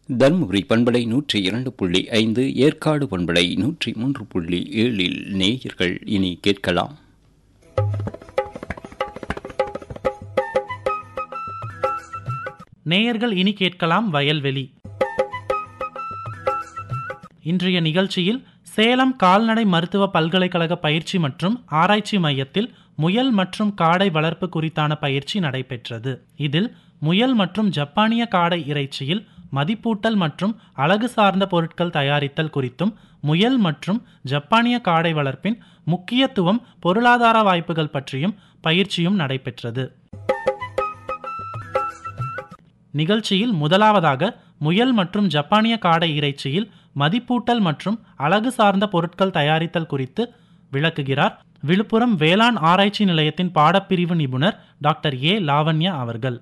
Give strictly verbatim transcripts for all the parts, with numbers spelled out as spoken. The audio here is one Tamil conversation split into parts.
தருமபுரி பண்பலை நூற்றி இரண்டு புள்ளி ஐந்து, ஏற்காடு பண்பலை நூற்றி மூன்று புள்ளி ஏழில் நேயர்கள் இனி கேட்கலாம். நேயர்கள் இனி கேட்கலாம் வயல்வெளி. இன்றைய நிகழ்ச்சியில் சேலம் கால்நடை மருத்துவ பல்கலைக்கழக பயிற்சி மற்றும் ஆராய்ச்சி மையத்தில் முயல் மற்றும் காடை வளர்ப்பு குறித்தான பயிற்சி நடைபெற்றது. இதில் முயல் மற்றும் ஜப்பானிய காடை இறைச்சியில் மதிப்பூட்டல் மற்றும் அழகு சார்ந்த பொருட்கள் தயாரித்தல் குறித்தும், முயல் மற்றும் ஜப்பானிய காடை வளர்ப்பின் முக்கியத்துவம், பொருளாதார வாய்ப்புகள் பற்றியும் பயிற்சியும் நடைபெற்றது. நிகழ்ச்சியில் முதலாவதாக முயல் மற்றும் ஜப்பானிய காடை இறைச்சியில் மதிப்பூட்டல் மற்றும் அழகு சார்ந்த பொருட்கள் தயாரித்தல் குறித்து விளக்குகிறார் விழுப்புரம் வேளாண் ஆராய்ச்சி நிலையத்தின் பாடப்பிரிவு நிபுணர் டாக்டர் ஏ லாவண்யா அவர்கள்.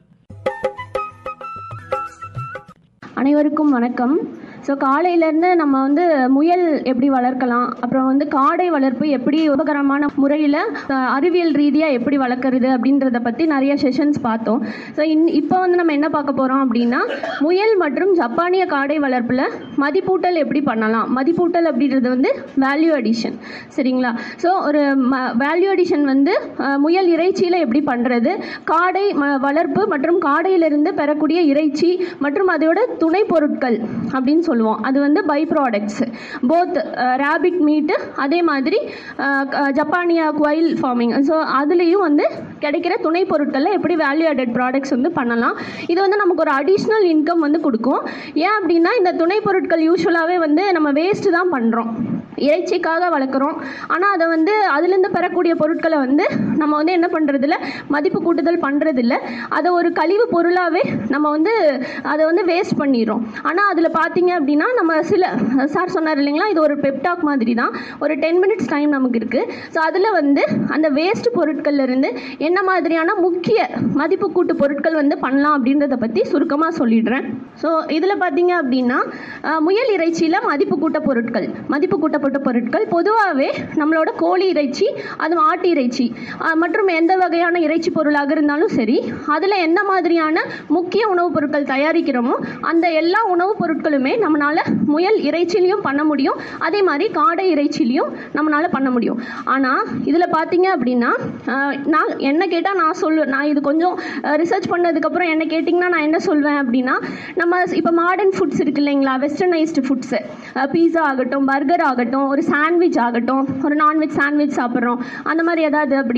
அனைவருக்கும் வணக்கம். ஸோ காலையிலேருந்து நம்ம வந்து முயல் எப்படி வளர்க்கலாம், அப்புறம் வந்து காடை வளர்ப்பு எப்படி உபகரமான முறையில் அறிவியல் ரீதியாக எப்படி வளர்க்குறது அப்படின்றத பற்றி நிறைய செஷன்ஸ் பார்த்தோம். ஸோ இன் இப்போ வந்து நம்ம என்ன பார்க்க போகிறோம் அப்படின்னா, முயல் மற்றும் ஜப்பானிய காடை வளர்ப்பில் மதிப்பூட்டல் எப்படி பண்ணலாம். மதிப்பூட்டல் அப்படின்றது வந்து வேல்யூ அடிஷன், சரிங்களா? ஸோ ஒரு ம வேல்யூ அடிஷன் வந்து முயல் இறைச்சியில் எப்படி பண்ணுறது, காடை ம வளர்ப்பு மற்றும் காடையிலிருந்து பெறக்கூடிய இறைச்சி மற்றும் அதோட துணை பொருட்கள் அப்படின்னு சொல்லுவோம். அது வந்து பை ப்ராடக்ட்ஸ், போத் ரேபிட் மீட்டு, அதே மாதிரி ஜப்பானியா குவைல் ஃபார்மிங். ஸோ அதுலேயும் வந்து கிடைக்கிற துணை பொருட்களில் எப்படி வேல்யூ ஆடட் ப்ராடக்ட்ஸ் வந்து பண்ணலாம். இது வந்து நமக்கு ஒரு அடிஷ்னல் இன்கம் வந்து கொடுக்கும். ஏன் அப்படின்னா, இந்த துணை பொருட்கள் யூஸ்வலாகவே வந்து நம்ம வேஸ்ட்டு தான் பண்ணுறோம். இறைச்சிக்காக வளர்க்குறோம், ஆனால் அதை வந்து அதுலேருந்து பெறக்கூடிய பொருட்களை வந்து நம்ம வந்து என்ன பண்ணுறதில்ல, மதிப்பு கூட்டுதல் பண்ணுறதில்ல. அதை ஒரு கழிவு பொருளாகவே நம்ம வந்து அதை வந்து வேஸ்ட் பண்ணிடுறோம். ஆனால் அதில் பார்த்தீங்க அப்படின்னா, நம்ம சில சார் சொன்னார் இல்லைங்களா, இது ஒரு பெப்டாக் மாதிரி தான். ஒரு டென் மினிட்ஸ் டைம் நமக்கு இருக்குது. ஸோ அதில் வந்து அந்த வேஸ்ட் பொருட்கள்லேருந்து என்ன மாதிரியான முக்கிய மதிப்பு கூட்டு பொருட்கள் வந்து பண்ணலாம் அப்படின்றத பற்றி சுருக்கமாக சொல்லிடுறேன். ஸோ இதில் பார்த்தீங்க அப்படின்னா, முயல் இறைச்சியில் மதிப்பு கூட்ட பொருட்கள் மதிப்பு கூட்ட பொருட்கள் பொதுவாகவே நம்மளோட கோழி இறைச்சி, அது ஆட்டு இறைச்சி மற்றும் எந்த வகையான இறைச்சி பொருளாக இருந்தாலும் சரி, அதில் என்ன மாதிரியான முக்கிய உணவுப் பொருட்கள் தயாரிக்கிறோமோ அந்த எல்லா உணவுப் பொருட்களுமே நம்மளால் முயல் இறைச்சிலையும் பண்ண முடியும், அதே மாதிரி காடை இறைச்சிலையும் நம்மளால் பண்ண முடியும். ஆனால் இதில் பார்த்தீங்க அப்படின்னா, நான் என்ன கேட்டால் நான் சொல்லுவேன், நான் இது கொஞ்சம் ரிசர்ச் பண்ணதுக்கப்புறம் என்ன கேட்டிங்கன்னா நான் என்ன சொல்வேன் அப்படின்னா, நம்ம இப்போ மாடர்ன் ஃபுட்ஸ் இருக்கு இல்லைங்களா, வெஸ்டர்னைஸ்டு ஃபுட்ஸு, பீஸா ஆகட்டும், பர்கர் ஆகட்டும், ஒரு சாண்ட்விச் ஆகட்டும், ஒரு நான்வெஜ் சாண்ட்விச் சாப்பிட்றோம், அந்த மாதிரி ஏதாவது அப்படி